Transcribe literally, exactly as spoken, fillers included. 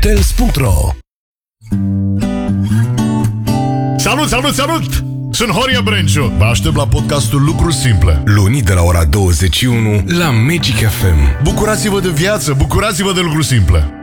Hotels punct ro. Salut, salut, salut! Sunt Horia Brenciu. Vă aștept la podcastul Lucruri Simple. Luni de la ora douăzeci și unu la Magic F M. Bucurați-vă de viață, bucurați-vă de lucruri simple.